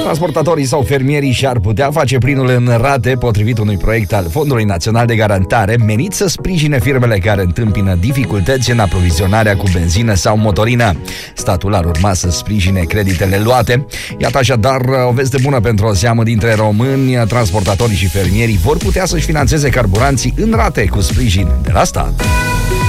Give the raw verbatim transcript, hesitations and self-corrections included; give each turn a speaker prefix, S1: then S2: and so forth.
S1: Transportatorii sau fermierii și-ar putea face plinul în rate potrivit unui proiect al Fondului Național de Garantare menit să sprijine firmele care întâmpină dificultăți în aprovizionarea cu benzină sau motorină. Statul ar urma să sprijine creditele luate. Iată așadar o veste bună pentru o seamă dintre români. Transportatorii și fermierii vor putea să-și finanțeze carburanții în rate cu sprijin de la stat.